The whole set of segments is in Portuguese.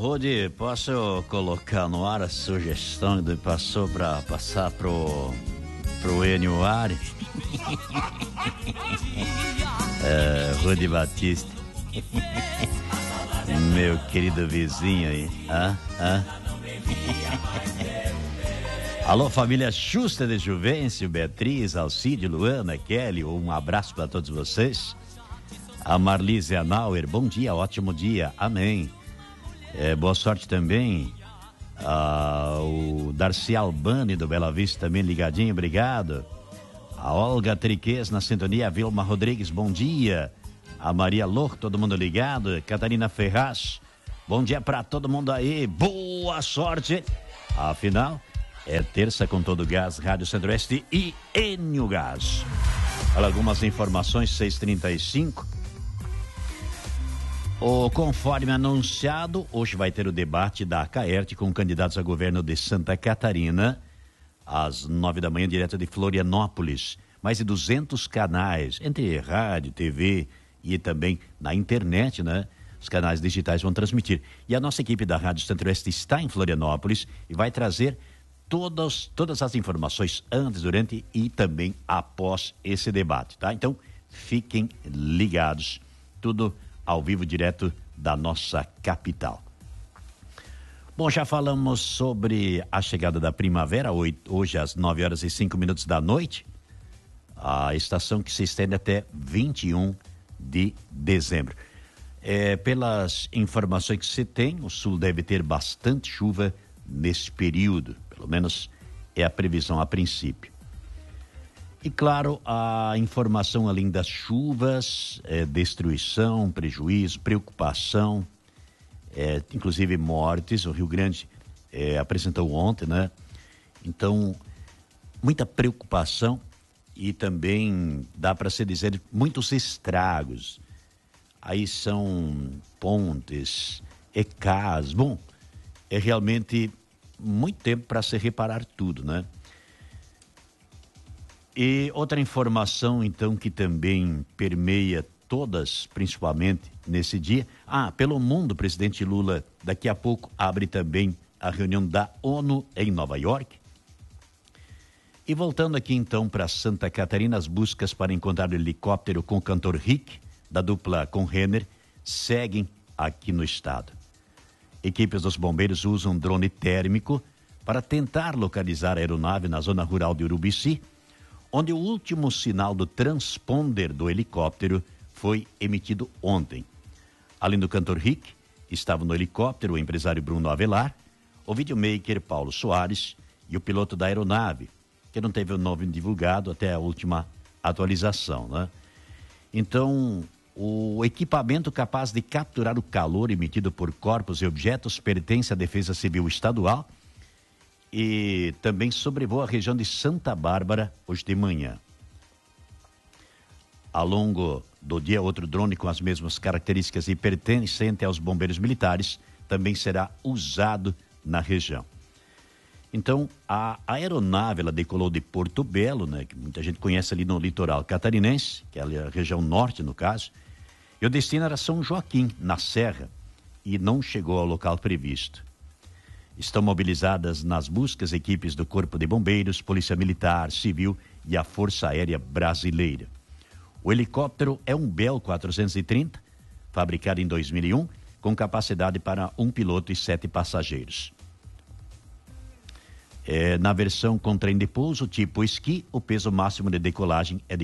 Rudi, posso colocar no ar a sugestão de passar pro Enio Ari? Rudi Batista. Meu querido vizinho aí. Alô, família Schuster de Juvencio, Beatriz, Alcide, Luana, Kelly, um abraço para todos vocês. A Marlise Anauer, bom dia, ótimo dia, amém. Boa sorte também. O Darcy Albani do Bela Vista também ligadinho, obrigado. A Olga Triquez na sintonia, a Vilma Rodrigues, bom dia. A Maria Lor, todo mundo ligado. Catarina Ferraz, bom dia pra todo mundo aí, boa sorte. Afinal, é terça com todo gás, Rádio Centro-Oeste e Enio Gás. Olha algumas informações, 6h35. Conforme anunciado, hoje vai ter o debate da Caerte com candidatos a governo de Santa Catarina, às 9 da manhã, direto de Florianópolis. Mais de 200 canais, entre rádio, TV e também na internet, né? Os canais digitais vão transmitir. E a nossa equipe da Rádio Centro-Oeste está em Florianópolis e vai trazer todas as informações antes, durante e também após esse debate, tá? Então, fiquem ligados. Tudo ao vivo, direto da nossa capital. Bom, já falamos sobre a chegada da primavera, hoje às 9h05 da noite, a estação que se estende até 21 de dezembro. Pelas informações que se tem, o sul deve ter bastante chuva nesse período, pelo menos é a previsão a princípio. E claro, a informação além das chuvas, destruição, prejuízo, preocupação, inclusive mortes. O Rio Grande apresentou ontem, né? Então, muita preocupação e também dá para se dizer muitos estragos. Aí são pontes, casas. Bom, é realmente muito tempo para se reparar tudo, né? E outra informação, então, que também permeia todas, principalmente nesse dia. Pelo mundo, o presidente Lula daqui a pouco abre também a reunião da ONU em Nova York. E voltando aqui então para Santa Catarina, as buscas para encontrar o helicóptero com o cantor Rick, da dupla com Renner, seguem aqui no estado. Equipes dos bombeiros usam drone térmico para tentar localizar a aeronave na zona rural de Urubici, onde o último sinal do transponder do helicóptero foi emitido ontem. Além do cantor Rick, estavam no helicóptero o empresário Bruno Avelar, o videomaker Paulo Soares e o piloto da aeronave, que não teve o nome divulgado até a última atualização, né? Então, o equipamento capaz de capturar o calor emitido por corpos e objetos pertence à Defesa Civil Estadual e também sobrevoa a região de Santa Bárbara hoje de manhã. Ao longo do dia, outro drone com as mesmas características e pertencente aos bombeiros militares também será usado na região. Então, a aeronave, ela decolou de Porto Belo, né, que muita gente conhece ali no litoral catarinense, que é ali a região norte, no caso, e o destino era São Joaquim, na Serra, e não chegou ao local previsto. Estão mobilizadas nas buscas equipes do Corpo de Bombeiros, Polícia Militar, Civil e a Força Aérea Brasileira. O helicóptero é um Bell 430, fabricado em 2001, com capacidade para um piloto e 7 passageiros. Na versão com trem de pouso, tipo esqui, o peso máximo de decolagem é de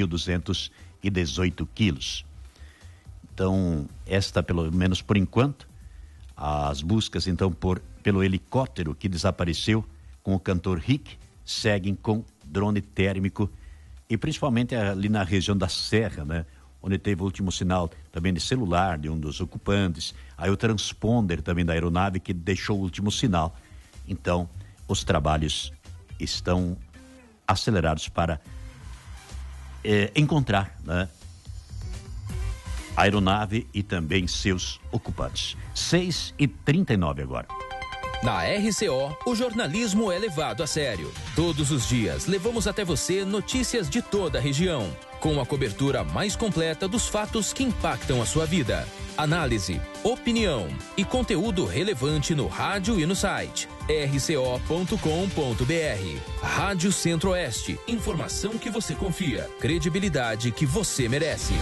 4.218 quilos. Então, esta, pelo menos por enquanto, as buscas, então, pelo helicóptero que desapareceu com o cantor Rick, seguem com drone térmico e principalmente ali na região da Serra, né? Onde teve o último sinal também de celular de um dos ocupantes, aí o transponder também da aeronave que deixou o último sinal. Então, os trabalhos estão acelerados para encontrar, né, a aeronave e também seus ocupantes. 6h39 agora. Na RCO, o jornalismo é levado a sério. Todos os dias, levamos até você notícias de toda a região, com a cobertura mais completa dos fatos que impactam a sua vida. análise, opinião e conteúdo relevante no rádio e no site rco.com.br. Rádio Centro-Oeste, informação que você confia, credibilidade que você merece.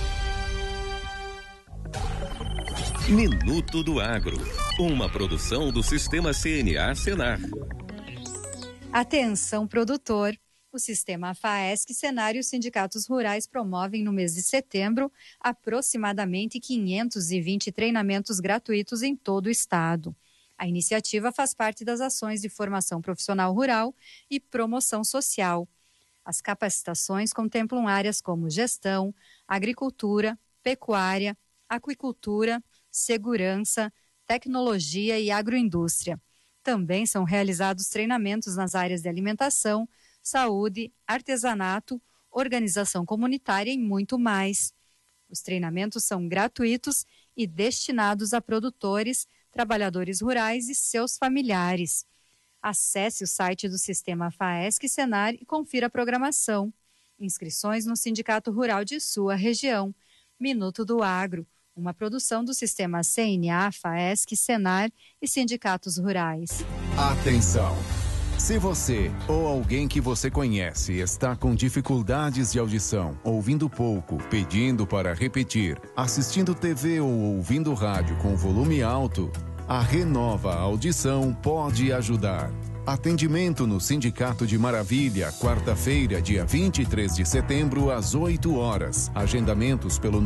Minuto do Agro, uma produção do Sistema CNA Senar. Atenção, produtor! O Sistema FAESC, Senar e os sindicatos rurais promovem no mês de setembro aproximadamente 520 treinamentos gratuitos em todo o estado. A iniciativa faz parte das ações de formação profissional rural e promoção social. As capacitações contemplam áreas como gestão, agricultura, pecuária, aquicultura, segurança, tecnologia e agroindústria. Também são realizados treinamentos nas áreas de alimentação, saúde, artesanato, organização comunitária e muito mais. Os treinamentos são gratuitos e destinados a produtores, trabalhadores rurais e seus familiares. Acesse o site do Sistema FAESC Senar e confira a programação. Inscrições no Sindicato Rural de sua região. Minuto do Agro, uma produção do Sistema CNA, FAESC, Senar e sindicatos rurais. Atenção! Se você ou alguém que você conhece está com dificuldades de audição, ouvindo pouco, pedindo para repetir, assistindo TV ou ouvindo rádio com volume alto, a Renova Audição pode ajudar. Atendimento no Sindicato de Maravilha, quarta-feira, dia 23 de setembro, às 8 horas. Agendamentos pelo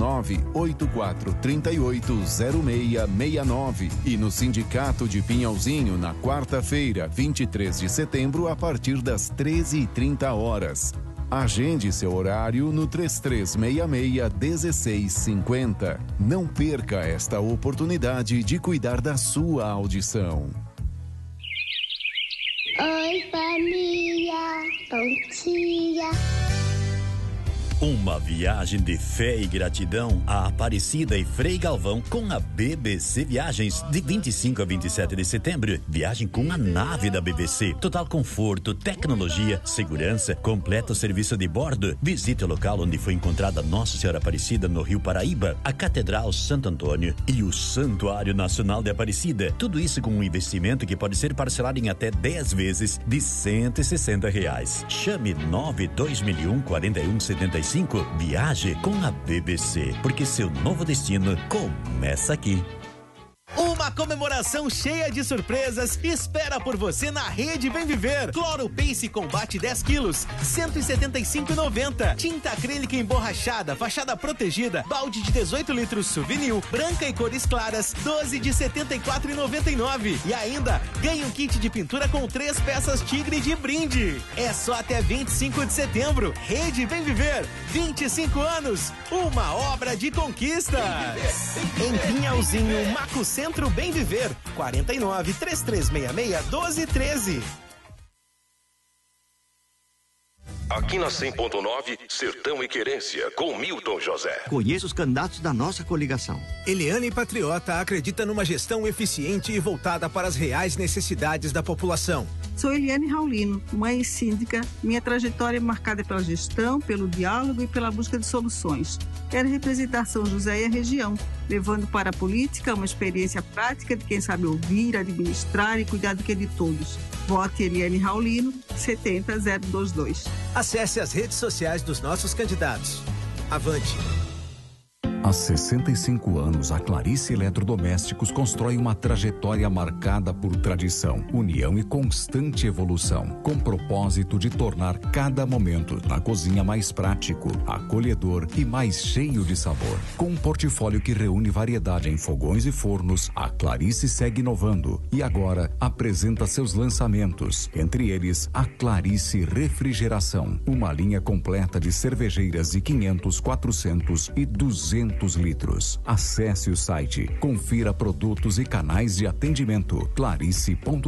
984380669. E no Sindicato de Pinhalzinho, na quarta-feira, 23 de setembro, a partir das 13h30. Agende seu horário no 3366-1650. Não perca esta oportunidade de cuidar da sua audição. Oi, família, bom dia. Uma viagem de fé e gratidão a Aparecida e Frei Galvão com a BBC Viagens, de 25 a 27 de setembro. Viagem com a nave da BBC. Total conforto, tecnologia, segurança, completo serviço de bordo. Visite o local onde foi encontrada Nossa Senhora Aparecida no Rio Paraíba, a Catedral Santo Antônio e o Santuário Nacional de Aparecida. Tudo isso com um investimento que pode ser parcelado em até 10 vezes de R$160. Chame 92001-4175. Viaje com a BBC, porque seu novo destino começa aqui. Uma comemoração cheia de surpresas espera por você na Rede Bem Viver. Cloro Pace Combate 10 quilos, R$175,90. Tinta acrílica emborrachada, fachada protegida, balde de 18 litros Souvenir, branca e cores claras, 12 de R$74,99. E ainda, ganhe um kit de pintura com 3 peças Tigre de brinde. É só até 25 de setembro. Rede Bem Viver, 25 anos, uma obra de conquista. Em Pinhalzinho, Maco Centro Bem Viver, 49-3366-1213. Aqui na 100.9, Sertão e Querência, com Milton José. Conheça os candidatos da nossa coligação. Eliane Patriota acredita numa gestão eficiente e voltada para as reais necessidades da população. Sou Eliane Raulino, mãe e síndica. Minha trajetória é marcada pela gestão, pelo diálogo e pela busca de soluções. Quero representar São José e a região, levando para a política uma experiência prática de quem sabe ouvir, administrar e cuidar do que é de todos. Vote Eliane Raulino, 70022. Acesse as redes sociais dos nossos candidatos. Avante! Há 65 anos, a Clarice Eletrodomésticos constrói uma trajetória marcada por tradição, união e constante evolução, com propósito de tornar cada momento na cozinha mais prático, acolhedor e mais cheio de sabor. Com um portfólio que reúne variedade em fogões e fornos, a Clarice segue inovando e agora apresenta seus lançamentos, entre eles a Clarice Refrigeração, uma linha completa de cervejeiras de 500, 400 e 200 litros. Acesse o site, confira produtos e canais de atendimento clarice.com.br.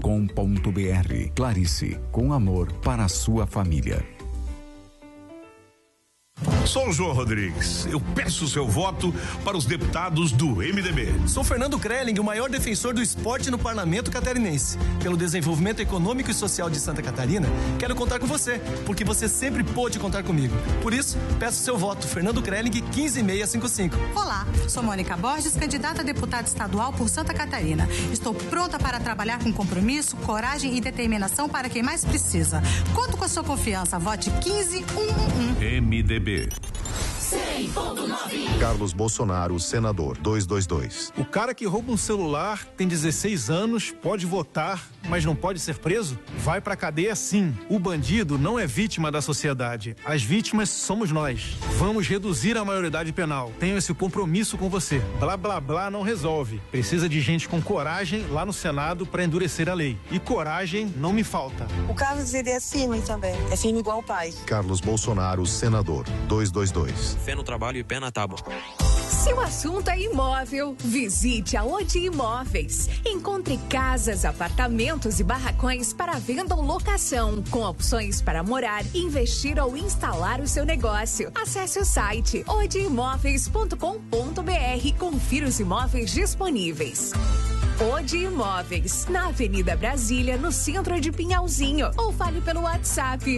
Clarice, com amor para a sua família. Sou o João Rodrigues. Eu peço o seu voto para os deputados do MDB. Sou Fernando Krelling, o maior defensor do esporte no parlamento catarinense. Pelo desenvolvimento econômico e social de Santa Catarina, quero contar com você, porque você sempre pôde contar comigo. Por isso, peço seu voto, Fernando Krelling, 15655. Olá, sou Mônica Borges, candidata a deputada estadual por Santa Catarina. Estou pronta para trabalhar com compromisso, coragem e determinação para quem mais precisa. Conto com a sua confiança. Vote 15111. MDB. 100.9. Carlos Bolsonaro, senador, 222. O cara que rouba um celular, tem 16 anos, pode votar, mas não pode ser preso? Vai pra cadeia sim. O bandido não é vítima da sociedade. As vítimas somos nós. Vamos reduzir a maioridade penal. Tenho esse compromisso com você. Blá, blá, blá não resolve. Precisa de gente com coragem lá no Senado pra endurecer a lei. E coragem não me falta. O Carlos, ele é firme também. É firme igual o pai. Carlos Bolsonaro, senador, 222. Fé no trabalho e pé na tábua. Se o assunto é imóvel, visite a Odi Imóveis. Encontre casas, apartamentos e barracões para venda ou locação, com opções para morar, investir ou instalar o seu negócio. Acesse o site odiimóveis.com.br e confira os imóveis disponíveis. Odi Imóveis, na Avenida Brasília, no centro de Pinhalzinho. Ou fale pelo WhatsApp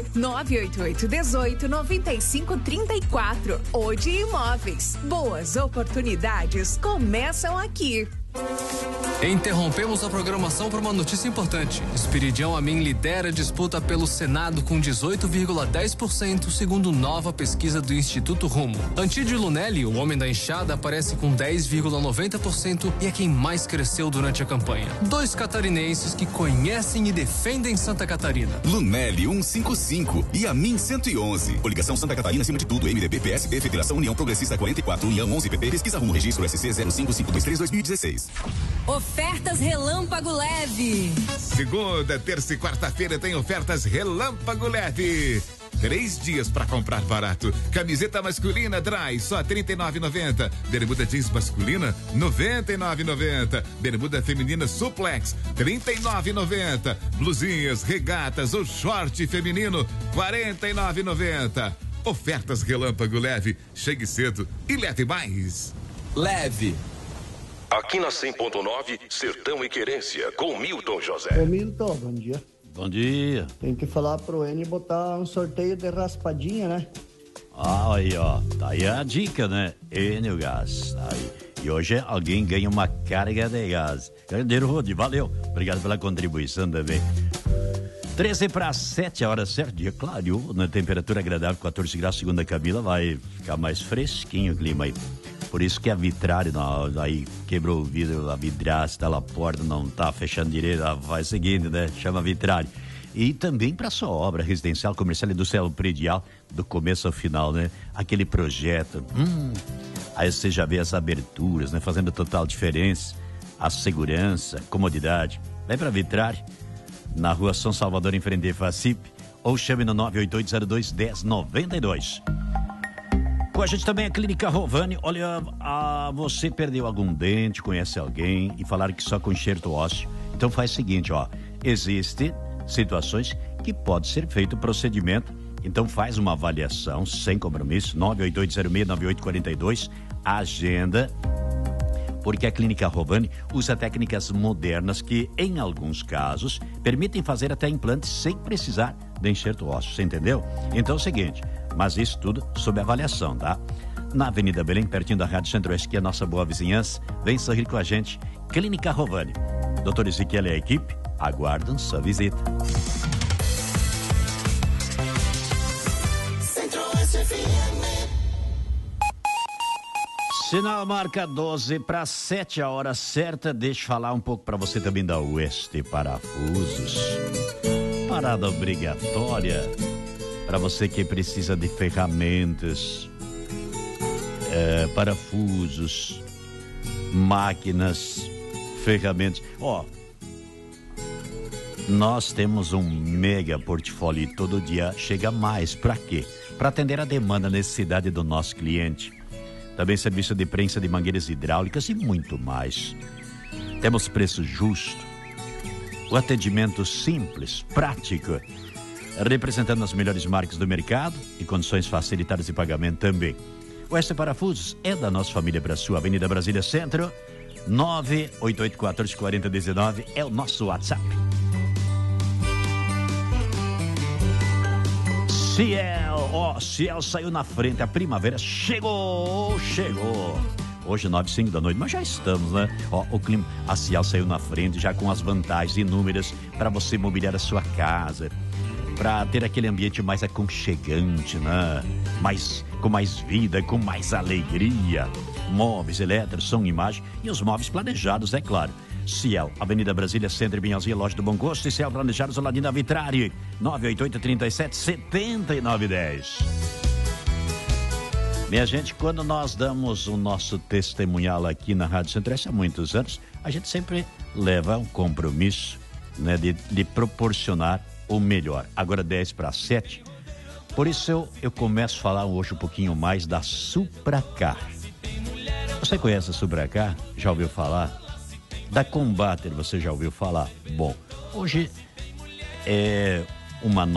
988-18-9534. Odi Imóveis. Boas oportunidades começam aqui. Interrompemos a programação para uma notícia importante. Esperidião Amin lidera a disputa pelo Senado com 18,10%, segundo nova pesquisa do Instituto Rumo. Antídio Lunelli, o homem da enxada, aparece com 10,90% e é quem mais cresceu durante a campanha. Dois catarinenses que conhecem e defendem Santa Catarina. Lunelli 155 e Amin 111. Coligação Santa Catarina acima de tudo. MDB, PSB, Federação União Progressista 44, União 11 PP, Pesquisa Rumo, Registro SC 05523-2016. Ofertas Relâmpago Leve. Segunda, terça e quarta-feira tem ofertas Relâmpago Leve. 3 dias para comprar barato. Camiseta masculina Dry, só R$39,90. Bermuda jeans masculina, R$99,90. Bermuda feminina Suplex, R$39,90. Blusinhas, regatas ou short feminino, R$49,90. Ofertas Relâmpago Leve. Chegue cedo e leve mais. Leve. Aqui na 100.9, Sertão e Querência, com Milton José. Ô Milton, bom dia. Bom dia. Tem que falar pro N botar um sorteio de raspadinha, né? Ah, aí, ó. Tá aí a dica, né? Enio Gás. Tá aí. E hoje alguém ganha uma carga de gás. Cardeiro Rode, valeu. Obrigado pela contribuição também. 13:07, a hora certa, dia clareou, na temperatura agradável, 14 graus, segunda Camila, vai ficar mais fresquinho o clima aí. Por isso que a vitrária, aí quebrou o vidro, a vidraça da porta não tá fechando direito, vai seguindo, né? Chama vitrária. E também para sua obra residencial, comercial, industrial, predial, do começo ao final, né? Aquele projeto, aí você já vê as aberturas, né? Fazendo total diferença, a segurança, comodidade. Vem para vitrária, na rua São Salvador, em frente à Facip, ou chame no 98802-1092. Com a gente também a Clínica Rovani. Olha, você perdeu algum dente, conhece alguém e falaram que só com enxerto ósseo. Então faz o seguinte, ó, existem situações que pode ser feito o procedimento. Então faz uma avaliação sem compromisso, 988069842, agenda, porque a Clínica Rovani usa técnicas modernas que, em alguns casos, permitem fazer até implantes sem precisar de enxerto ósseo, você entendeu? Então é o seguinte, mas isso tudo sob avaliação, tá? Na Avenida Belém, pertinho da Rádio Centro-Oeste, que é a nossa boa vizinhança, vem sorrir com a gente. Clínica Rovani. Doutor Ezequiel e a equipe aguardam sua visita. Sinal marca 12:07, a hora certa. Deixa eu falar um pouco para você também da Oeste Parafusos. Parada obrigatória para você que precisa de ferramentas, parafusos, máquinas, ferramentas. Ó, nós temos um mega portfólio e todo dia chega mais. Para quê? Para atender a demanda, a necessidade do nosso cliente. Também serviço de prensa de mangueiras hidráulicas e muito mais. Temos preço justo, o atendimento simples, prático. representando as melhores marcas do mercado e condições facilitadas de pagamento também. O Oeste Parafusos é da nossa família para sua Avenida Brasília Centro, 988144019 é o nosso WhatsApp. Ciel saiu na frente, a primavera chegou. Hoje 9h05 da noite, mas já estamos, né? O clima, a Ciel saiu na frente já com as vantagens inúmeras para você mobiliar a sua casa, para ter aquele ambiente mais aconchegante, né? Com mais vida, com mais alegria. Móveis, elétricos, som, imagem e os móveis planejados, é claro. Ciel, Avenida Brasília, Centro e Pinhalzinha, Loja do Bom Gosto e Ciel Planejados, Oladina Vitrari, 988-37-7910. Minha gente, quando nós damos o nosso testemunhal aqui na Rádio Centro-Oeste há muitos anos, a gente sempre leva um compromisso, né, de proporcionar o melhor. Agora 6:50, por isso eu começo a falar hoje um pouquinho mais da Supracar. Você conhece a Supracar? Já ouviu falar? Da Combater, você já ouviu falar? Bom, hoje é uma